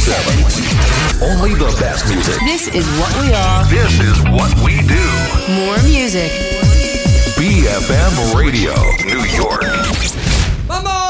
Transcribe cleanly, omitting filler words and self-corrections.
24/7. Only the best music. This is what we are. This is what we do. More music. BFM Radio, New York. Vamos!